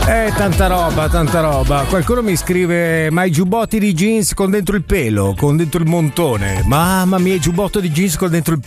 Tanta roba. Qualcuno mi scrive: ma i giubbotti di jeans con dentro il pelo, con dentro il montone. Mamma mia, il giubbotto di jeans con dentro il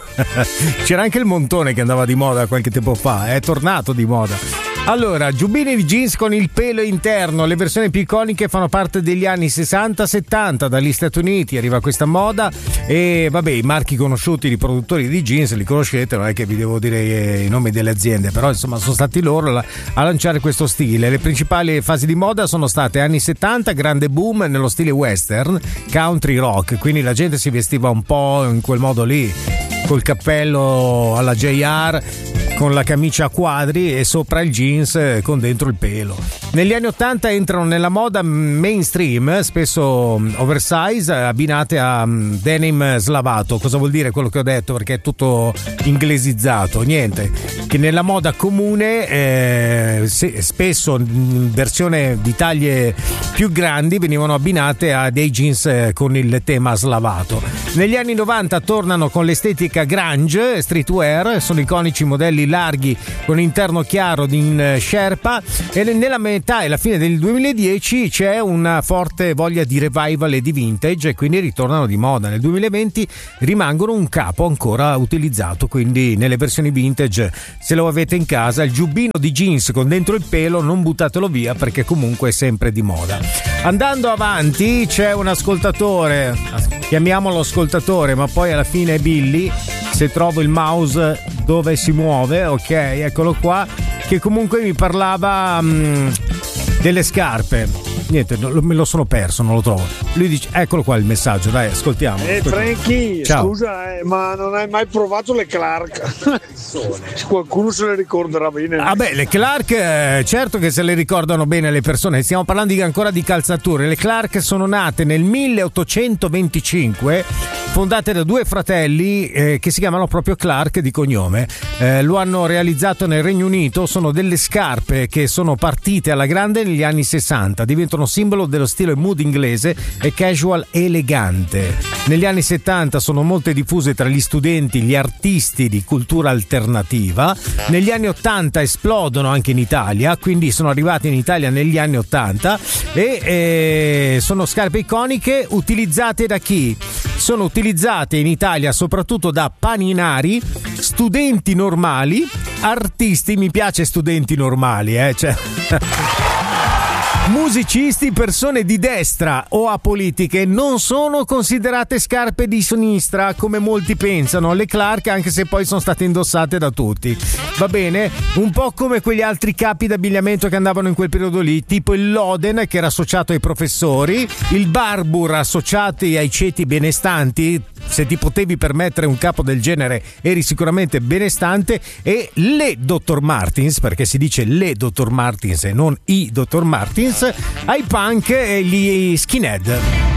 c'era anche il montone che andava di moda qualche tempo fa, è tornato di moda. Allora, giubbini di jeans con il pelo interno, le versioni più iconiche fanno parte degli anni 60-70, dagli Stati Uniti arriva questa moda e vabbè, i marchi conosciuti di produttori di jeans li conoscete, non è che vi devo dire i nomi delle aziende, però insomma sono stati loro a lanciare questo stile. Le principali fasi di moda sono state anni 70, grande boom nello stile western, country rock, quindi la gente si vestiva un po' in quel modo lì, col cappello alla JR, con la camicia a quadri e sopra il jeans con dentro il pelo. Negli anni 80 entrano nella moda mainstream, spesso oversize, abbinate a denim slavato. Cosa vuol dire quello che ho detto? Perché è tutto inglesizzato. Niente, che nella moda comune spesso in versione di taglie più grandi venivano abbinate a dei jeans con il tema slavato. Negli anni 90 tornano con l'estetica grunge, streetwear, sono iconici modelli larghi con interno chiaro in sherpa, e nella metà e la fine del 2010 c'è una forte voglia di revival e di vintage, e quindi ritornano di moda. Nel 2020 rimangono un capo ancora utilizzato, quindi nelle versioni vintage, se lo avete in casa, il giubbino di jeans con dentro il pelo non buttatelo via, perché comunque è sempre di moda. Andando avanti c'è un ascoltatore, chiamiamolo ascoltatore, ma poi alla fine è Billy, se trovo il mouse dove si muove, ok, eccolo qua, che comunque mi parlava delle scarpe. Niente, me lo sono perso, non lo trovo. Lui dice, eccolo qua il messaggio, dai, ascoltiamo. Frankie, ciao. Scusa, ma non hai mai provato le Clark? Qualcuno se le ricorderà bene. Vabbè, le Clark, certo che se le ricordano bene le persone. Stiamo parlando ancora di calzature. Le Clark sono nate nel 1825, fondate da due fratelli che si chiamano proprio Clark di cognome. Lo hanno realizzato nel Regno Unito. Sono delle scarpe che sono partite alla grande negli anni 60, diventano simbolo dello stile mood inglese e casual elegante. Negli anni 70 sono molto diffuse tra gli studenti, gli artisti di cultura alternativa. Negli anni 80 esplodono anche in Italia, quindi sono arrivati in Italia negli anni 80 e sono scarpe iconiche utilizzate da chi? Sono utilizzate in Italia soprattutto da paninari, studenti normali, artisti, mi piace studenti normali, cioè musicisti, persone di destra o apolitiche. Non sono considerate scarpe di sinistra come molti pensano le Clark, anche se poi sono state indossate da tutti, va bene? Un po' come quegli altri capi d'abbigliamento che andavano in quel periodo lì, tipo il Loden, che era associato ai professori, il Barbour associati ai ceti benestanti. Se ti potevi permettere un capo del genere eri sicuramente benestante, e le Dr. Martens, perché si dice le Dr. Martens e non i Dr. Martens, ai punk e gli skinhead.